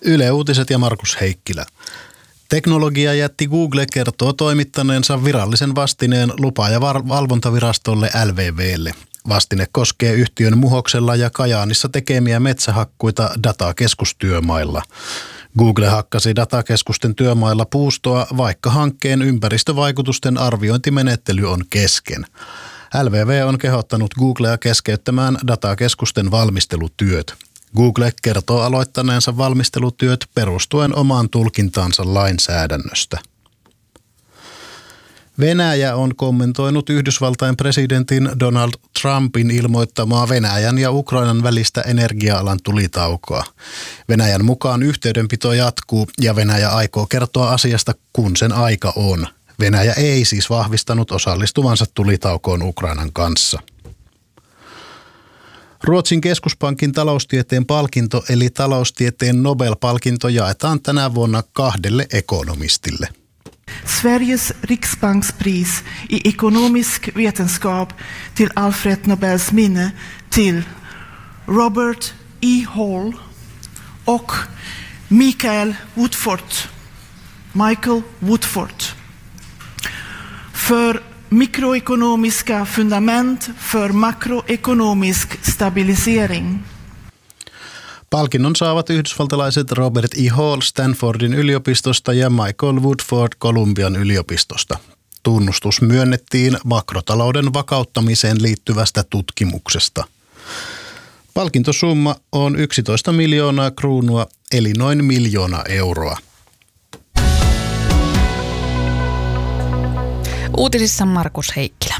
Yle Uutiset ja Markus Heikkilä. Teknologiajätti Google kertoo toimittaneensa virallisen vastineen lupa- ja valvontavirastolle LVVlle. Vastine koskee yhtiön Muhoksella ja Kajaanissa tekemiä metsähakkuita datakeskustyömailla. Google hakkasi datakeskusten työmailla puustoa, vaikka hankkeen ympäristövaikutusten arviointimenettely on kesken. LVV on kehottanut Googlea keskeyttämään datakeskusten valmistelutyöt. Google kertoo aloittaneensa valmistelutyöt perustuen omaan tulkintaansa lainsäädännöstä. Venäjä on kommentoinut Yhdysvaltain presidentin Donald Trumpin ilmoittamaa Venäjän ja Ukrainan välistä energia-alan tulitaukoa. Venäjän mukaan yhteydenpito jatkuu ja Venäjä aikoo kertoa asiasta, kun sen aika on. Venäjä ei siis vahvistanut osallistuvansa tulitaukoon Ukrainan kanssa. Ruotsin keskuspankin taloustieteen palkinto eli taloustieteen Nobel-palkinto jaetaan tänä vuonna 2 ekonomistille. Sveriges Riksbankspris i ekonomisk vetenskap till Alfred Nobels minne till Robert E. Hall och Michael Woodford för mikroekonomiska fundament för makroekonomisk stabilisering. Palkinnon saavat yhdysvaltalaiset Robert E. Hall Stanfordin yliopistosta ja Michael Woodford Columbian yliopistosta. Tunnustus myönnettiin makrotalouden vakauttamiseen liittyvästä tutkimuksesta. Palkintosumma on 11 miljoonaa kruunua eli noin 1 miljoona euroa. Uutisissa Markus Heikkilä.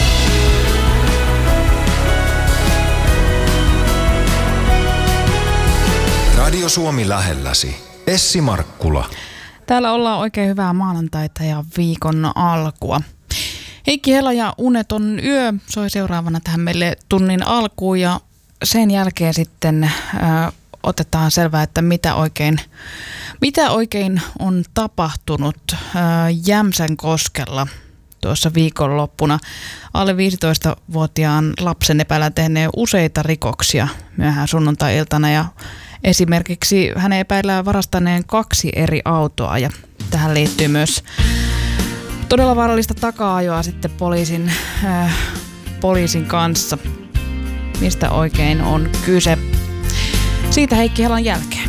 Radio Suomi lähelläsi. Essi Markkula. Täällä ollaan oikein hyvää maanantaita ja viikon alkua. Heikki Hela ja Uneton yö soi seuraavana tähän meille tunnin alkuun ja sen jälkeen sitten otetaan selvää, että mitä oikein on tapahtunut Jämsänkoskella tuossa viikonloppuna. Alle 15-vuotiaan lapsen epäillään tehneen useita rikoksia myöhään sunnuntai-iltana ja esimerkiksi hänen epäillään varastaneen 2 eri autoa ja tähän liittyy myös todella vaarallista taka-ajoa sitten poliisin kanssa. Mistä oikein on kyse? Siitä Heikki Helan jälkeen.